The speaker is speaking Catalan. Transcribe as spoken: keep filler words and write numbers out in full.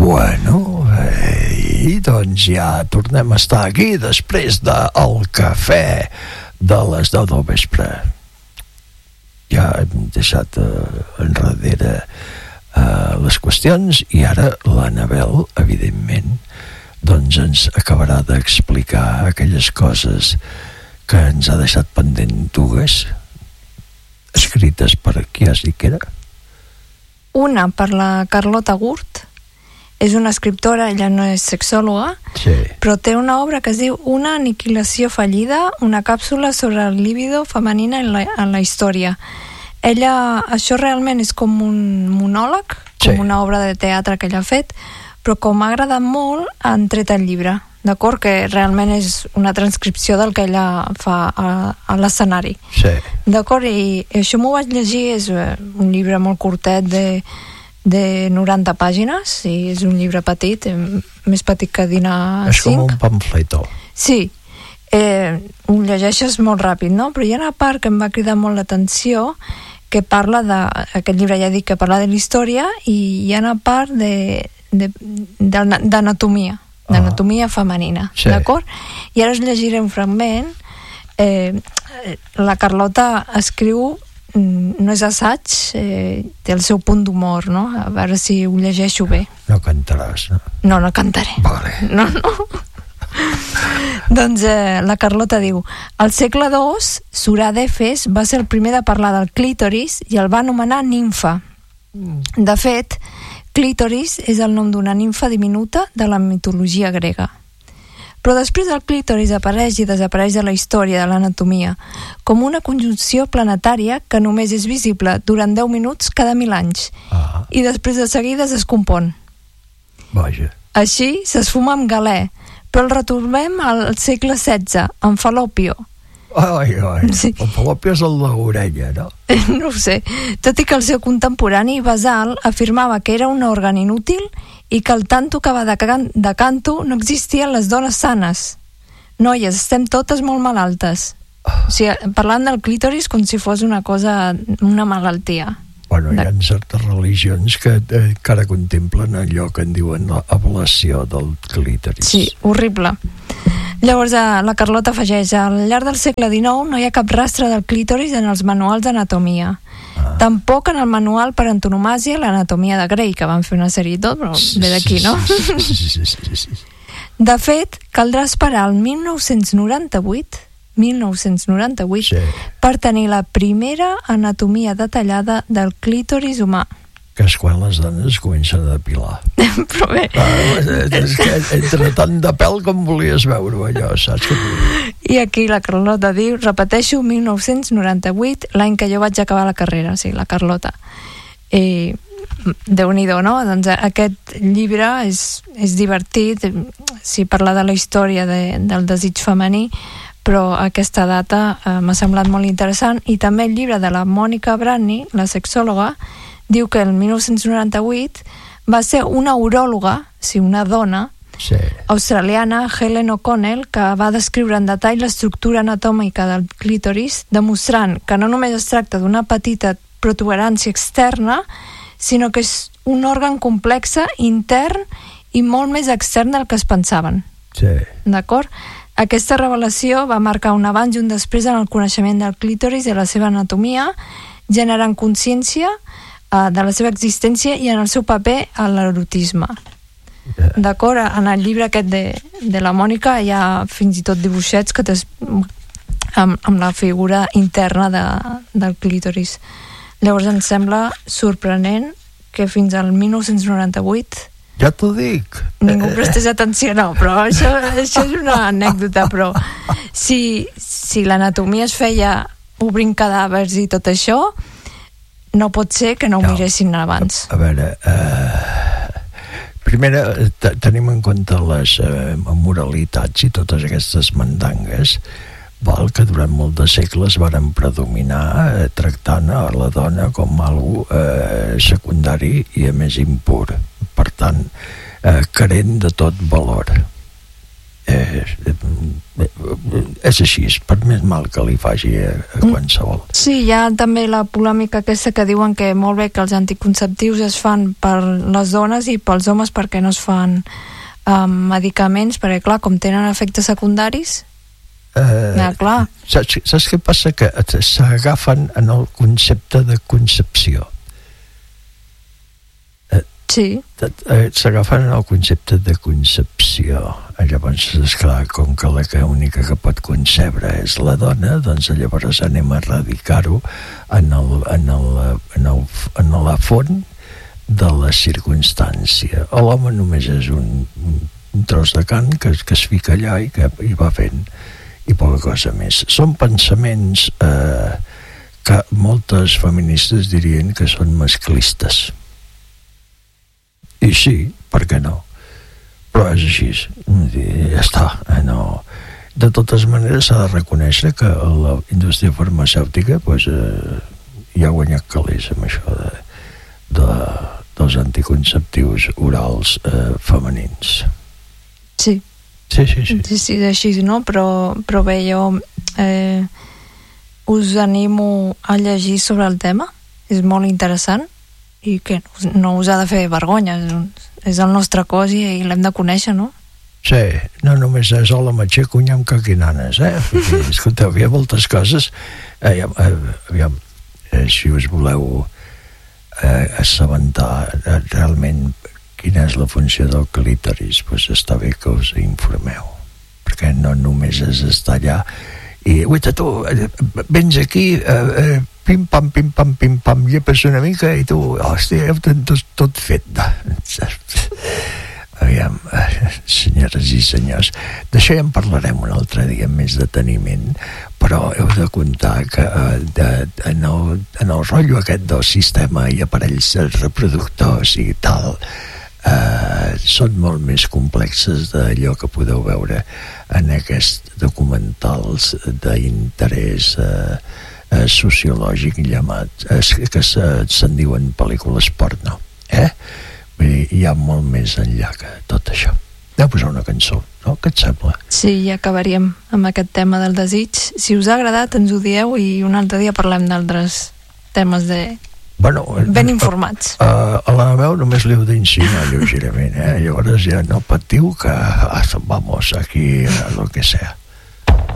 Bueno, eh, i doncs ja tornem a estar aquí després del cafè de les deu del vespre. Ja hem deixat eh, enrere eh, les qüestions i ara l'Anabel, evidentment, doncs ens acabarà d'explicar aquelles coses que ens ha deixat pendent dues, escrites per qui has dit que era? Una per la Carlota Gurt, és una escriptora, ella no és sexòloga, sí, però té una obra que es diu Una aniquilació fallida, una càpsula sobre el líbido femenina en la, en la història. Ella, això realment és com un monòleg, com sí, una obra de teatre que ella ha fet, però com m'ha agradat molt, han tret el llibre, d'acord? Que realment és una transcripció del que ella fa a, a l'escenari. sí. D'acord? I això m'ho vaig llegir, és un llibre molt curtet de de noranta pàgines, i és un llibre petit, més petit que dinar és cinc. com un pamfletó. Sí, eh, ho llegeixes molt ràpid, no? Però hi ha una part que em va cridar molt l'atenció, que parla de, aquest llibre ja dic que parla de la història, i hi ha una part de, de, d'anatomia, d'anatomia femenina, sí, d'acord? I ara us llegiré un fragment. Eh, la Carlota escriu, no és assaig, eh, té el seu punt d'humor, no? A veure si ho llegeixo bé. No cantaràs, no? No, no cantaré. Vale. No, no. Doncs eh, la Carlota diu: al segle dos, Surà d'Efes va ser el primer de parlar del clítoris i el va anomenar nimfa. De fet, clítoris és el nom d'una nimfa diminuta de la mitologia grega. Però després el clítoris apareix i desapareix de la història de l'anatomia, com una conjunció planetària que només és visible durant deu minuts cada mil anys, Ah, i després de seguida es compon. vaja. Així s'esfuma amb Galè, però el retornem al segle setze, amb Falòpio. Ai, ai, Sí. el Falòpio és el de l'orella, no? No ho sé. Tot i que el seu contemporani, Basal, afirmava que era un òrgan inútil i que el tanto que va de, can de canto no existia en les dones sanes. Noies, estem totes molt malaltes. O sigui, parlant del clítoris com si fos una cosa, una malaltia. Bueno, hi De- ha certes religions que eh, encara contemplen allò que en diuen l'ablació del clítoris. Sí, horrible. Llavors, eh, la Carlota afegeix: al llarg del segle dinou no hi ha cap rastre del clítoris en els manuals d'anatomia. Ah. Tampoc en el manual per antonomàsia, l'anatomia de Grey, que van fer una sèrie i tot, però ve d'aquí, no? Sí, sí, sí, sí, sí. De fet, caldrà esperar el mil nou-cents noranta-vuit mil nou-cents noranta-vuit Sí. per tenir la primera anatomia detallada del clítoris humà. Que és quan les dones comencen a depilar. Però bé, Ah, és que entre tant de pèl com volies veure allò, saps? Que... i aquí la Carlota diu, repeteixo, mil nou-cents noranta-vuit, l'any que jo vaig acabar la carrera, o sigui, la Carlota. I Déu-n'hi-do, no? Doncs aquest llibre és, és divertit, si parla de la història de, del desig femení, però aquesta data eh, m'ha semblat molt interessant. I també el llibre de la Mònica Branny, la sexòloga, diu que el mil nou-cents noranta-vuit va ser una uròloga, o sigui, una dona Sí. australiana, Helen O'Connell, que va descriure en detall l'estructura anatòmica del clítoris, demostrant que no només es tracta d'una petita protuberància externa, sinó que és un òrgan complexe, intern i molt més extern del que es pensaven. Sí. D'acord? Aquesta revelació va marcar un abans i un després en el coneixement del clítoris i la seva anatomia, generant consciència eh, de la seva existència i en el seu paper a l'erotisme. D'acord? En el llibre aquest de, de la Mònica hi ha fins i tot dibuixets que amb, amb la figura interna de, del clítoris. Llavors em sembla sorprenent que fins al mil nou-cents noranta-vuit Ja t'ho dic. ningú prestés atenció, no, però això, això és una anècdota, però si, si l'anatomia es feia obrint cadàvers i tot això, no pot ser que no ho No. miressin abans. A veure, eh, primera, t- tenim en compte les eh, moralitats i totes aquestes mandangues, val, que durant molts de segles varen predominar eh, tractant a la dona com algo eh, secundari i a més impur, per tant eh, carent de tot valor. eh, és així, per més mal que li faci a, a qualsevol. Sí, hi ha també la polèmica aquesta que diuen que molt bé que els anticonceptius es fan per les dones i pels homes perquè no es fan um, medicaments, perquè clar, com tenen efectes secundaris, eh, ja, clar. Saps, saps què passa? Que s'agafen en el concepte de concepció. Sí. S'agafen en el concepte de concepció. Llavors, esclar, com que la que única que pot concebre és la dona, doncs llavors anem a erradicar-ho en, el, en, el, en, el, en la font de la circumstància. L'home només és un, un tros de carn que, que es fica allà i que hi va fent, i poca cosa més. Són pensaments eh, que moltes feministes dirien que són masclistes. I sí, per què no? Però és així, ja està. No. De totes maneres s'ha de reconèixer que la indústria farmacèutica pues, eh, ja ha guanyat calés amb això de, de, dels anticonceptius orals eh, femenins. Sí. Sí, sí, sí. Sí, sí, és així, no? Però, però bé, jo eh, us animo a llegir sobre el tema. És molt interessant. I que no us ha de fer vergonya, és el nostre cos i, i l'hem de conèixer, no? Sí, no només és hola, m'aixeco i amb caquinanes, eh? Perquè, escolteu, hi ha moltes coses, eh, eh, aviam, eh, si us voleu eh, assabentar eh, realment quina és la funció del clítoris, doncs està bé que us informeu, perquè no només és estar allà i, uita, tu, vens aquí, eh, eh, pim pam, pim pam, pim pam, llepes una mica i tu, hòstia, ja ho tens tot, tot fet. Aviam, senyores i senyors, d'això ja en parlarem un altre dia amb més deteniment, però heu de comptar que eh, de, en, el, en el rotllo aquest del sistema i aparells reproductors i tal, eh, són molt més complexes d'allò que podeu veure en aquests documentals d'interès eh, Eh, sociològic llamat eh, que se, se'n diuen pel·lícules porno, eh? Vull dir, hi ha molt més enllà que tot això. Aneu a posar una cançó, no? Què et sembla? Sí, ja acabaríem amb aquest tema del desig. Si us ha agradat, ens ho dieu i un altre dia parlem d'altres temes de... Bueno, ben informats. A, a, a l'Anabeu només li heu d'insinuar lleugerament, eh? Llavors ja no patiu que ah, vamos aquí a lo que sea.